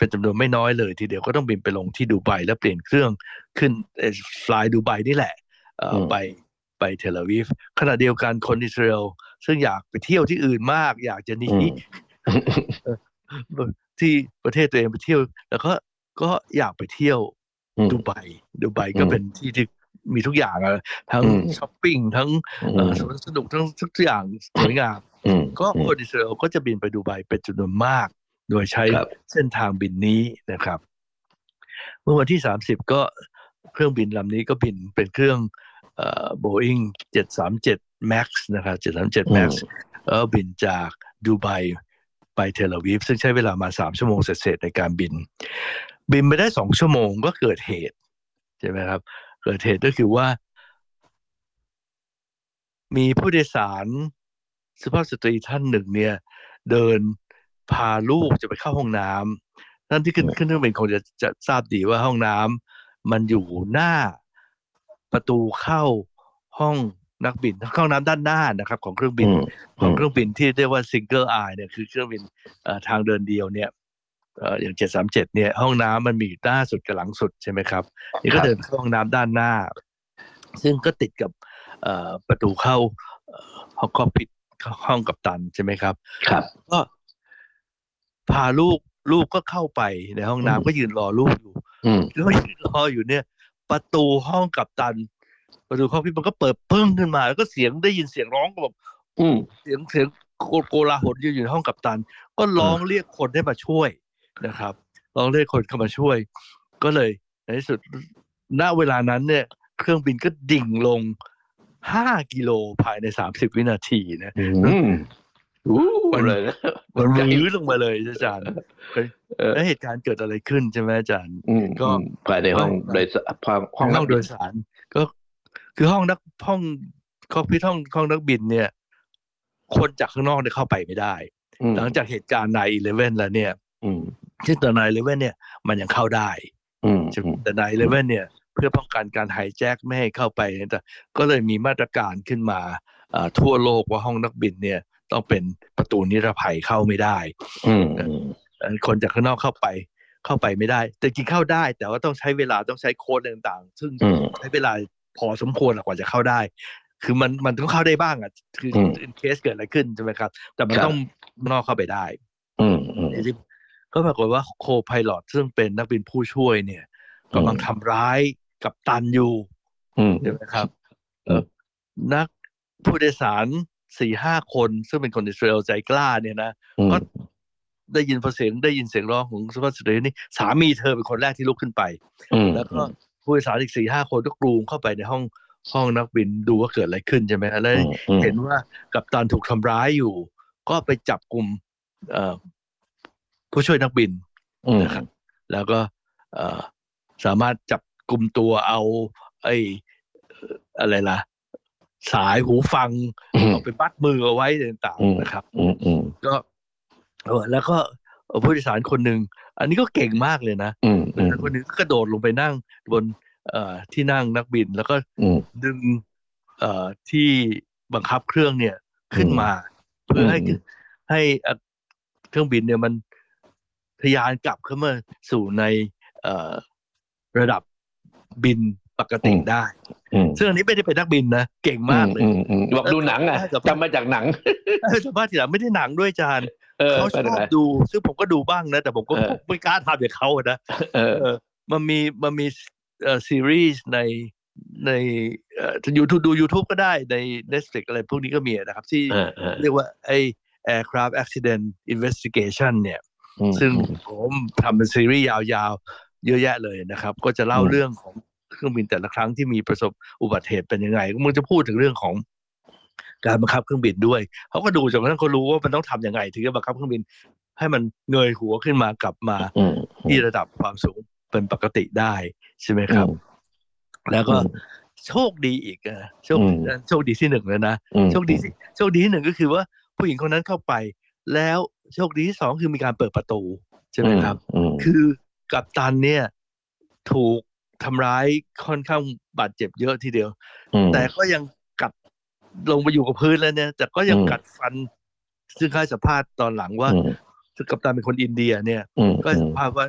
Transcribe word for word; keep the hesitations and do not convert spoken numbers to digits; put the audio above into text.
เป็นจำนวนไม่น้อยเลยทีเดียวก็ต้องบินไปลงที่ดูไบแล้วเปลี่ยนเครื่องขึ้นฟลายดูไบนี่แหละไปไปเทลอาวีฟขณะเดียวกันคนอิสราเอลซึ่งอยากไปเที่ยวที่อื่นมากอยากจะหนีที่ประเทศตัวเองไปเที่ยวแล้วก็ก็อยากไปเที่ยวดูไบดูไบก็เป็นที่ที่มีทุกอย่างอะทั้งช้อปปิ้งทั้งสวนสนุกทั้งทุกอย่างสวยงามก็คนอิสราเอลก็จะบินไปดูไบเป็นจำนวนมากโดยใช้เส้นทางบินนี้นะครับเมื่อวันที่สามสิบก็เครื่องบินลำนี้ก็บินเป็นเครื่องเอ่อ Boeing เจ็ดสามเจ็ด Max นะครับเจ็ดสามเจ็ด Max เออบินจากดูไบไปเทลอาวีฟซึ่งใช้เวลามาสามชั่วโมงเศษๆในการบินบินไปได้สองชั่วโมงก็เกิดเหตุใช่ไหมครับเกิดเหตุก็คือว่ามีผู้โดยสารสุภาพสตรีท่านหนึ่งเนี่ยเดินพาลูกจะไปเข้าห้องน้ำท่านที่ขึ้นขึ้นเครื่องบินคงจะจะทราบดีว่าห้องน้ำมันอยู่หน้าประตูเข้าห้องนักบินห้องน้ำด้านหน้านะครับของเครื่องบินของเครื่องบินที่เรียกว่า single aisle เนี่ยคือเครื่องบินทางเดินเดียวเนี่ยอย่างเจ็ดสามเจ็ดเนี่ยห้องน้ำมันมีหน้าสุดกับหลังสุดใช่ไหมครับนี่ก็เดินเข้าห้องน้ำด้านหน้าซึ่งก็ติดกับประตูเข้าห้องคอกพิทห้องกัปตันใช่ไหมครับครับก็พาลูกลูกก็เข้าไปในห้องน้ำก็ยืนรอลูกอยู่แล้วยืนรออยู่เนี่ยประตูห้องกัปตันประตูคอกพิทมันก็เปิดปึ้งขึ้นมาแล้วก็เสียงได้ยินเสียงร้องแบบเสียงเสียงโกลาหลอยู่ในห้องกัปตันก็ร้องเรียกคนให้มาช่วยนะครับร้องเรียกคนเข้ามาช่วยก็เลยในที่สุดณเวลานั้นเนี่ยเครื่องบินก็ดิ่งลงห้ากิโลภายในสามสิบวินาทีนะมันเลยนะมันรื้อลงมาเลยอาจารย์แล้วเหตุการณ์เกิดอะไรขึ้นใช่ไหมอาจารย์ก็ภายในห้องโดยสารห้องห้องโดยสารก็คือห้องนักห้องคอกพิทห้องห้องนักบินเนี่ยคนจากข้างนอกเนี่ยเข้าไปไม่ได้หลังจากเหตุการณ์ ไนน์ อีเลฟเว่น แล้วเนี่ยซึ่งตอน ไนน์ อีเลฟเว่น เนี่ยมันยังเข้าได้แต่ ไนน์ อีเลฟเว่น เนี่ยเพื่อป้องกันการไฮแจ็คไม่ให้เข้าไปแต่ก็เลยมีมาตรการขึ้นมาทั่วโลกว่าห้องนักบินเนี่ยต้องเป็นประตูนิรภัยเข้าไม่ได้คนจากข้างนอกเข้าไปเข้าไปไม่ได้แต่จริงเข้าได้แต่ว่าต้องใช้เวลาต้องใช้โค้ดต่างๆซึ่งใช้เวลาพอสมควรกว่าจะเข้าได้คือมันมันต้องเข้าได้บ้างอ่ะคือin case เกิดอะไรขึ้นใช่ไหมครับแต่มันต้องนอกเข้าไปได้ก็ปรากฏว่าโคไพลอตซึ่งเป็นนักบินผู้ช่วยเนี่ยกำลังทำร้ายกัปตันอยู่ใช่ไหมครับนักผู้โดยสารสี่ห้าคนซึ่งเป็นคนอิสราเอลใจกล้าเนี่ยนะก็ได้ยินเสียงได้ยินเสียงร้องของสุภาพสตรีนี่สามีเธอเป็นคนแรกที่ลุกขึ้นไปแล้วก็ผู้โดยสารอีกสี่ห้าคนก็กรูเข้าไปในห้องห้องนักบินดูว่าเกิดอะไรขึ้นใช่ไหมแล้วเห็นว่ากัปตันถูกทำร้ายอยู่ก็ไปจับกลุ่มผู้ช่วยนักบินนะครับแล้วก็สามารถจับกลุ่มตัวเอาไอ้อะไรล่ะสายหูฟังเอาไปมัดมือเอาไว้ต่างๆนะครับก็แล้วก็ผู้โดยสารคนหนึ่งอันนี้ก็เก่งมากเลยนะคนหนึ่งก็กระโดดลงไปนั่งบนที่นั่งนักบินแล้วก็ดึงที่บังคับเครื่องเนี่ยขึ้นมาเพื่อให้ให้เครื่องบินเนี่ยมันทะยานกลับเข้ามาสู่ในระดับบินปกติได้ซึ่งอันนี้ไม่ได้เป็นนักบินนะเก่งมากเลยบอกดูหนังอ่ะจำมาจากหนังสภาพที่หลังไม่ได้หนังด้วยจานเขาชอบดูซึ่งผมก็ดูบ้างนะแต่ผมก็ไม่กล้าทำอย่างเขานะมันมีมันมีซีรีส์ในในยูทูบดู YouTube ก็ได้ใน Netflix อะไรพวกนี้ก็มีนะครับที่เรียกว่าไอ้ Aircraft Accident Investigation เนี่ยซึ่งผมทำเป็นซีรีส์ยาวๆเยอะแยะเลยนะครับก็จะเล่าเรื่องของเครื่องบินแต่ละครั้งที่มีประสบอุบัติเหตุเป็นยังไงมันจะพูดถึงเรื่องของการบังคับเครื่องบินด้วยเขาก็ดูจนกระทั่งเขารู้ว่ามันต้องทำยังไงถึงจะบังคับเครื่องบินให้มันเงยหัวขึ้นมากลับมาที่ระดับความสูงเป็นปกติได้ใช่ไหมครับแล้วก็โชคดีอีกนะโชคโชคดีที่หนึ่งเลยนะโชคดีที่โชคดีที่หนึ่งก็คือว่าผู้หญิงคนนั้นเข้าไปแล้วโชคดีที่สองคือมีการเปิดประตูใช่ไหมครับคือกัปตันเนี่ยถูกทำร้ายค่อนข้างบาดเจ็บเยอะทีเดียวแต่ก็ยังกัดลงไปอยู่กับพื้นแล้วเนี่ยแต่ก็ยังกัดฟันซึ่งให้สัมภาษณ์ตอนหลังว่ากัปตันเป็นคนอินเดียเนี่ยก็สัมภาษณ์ว่า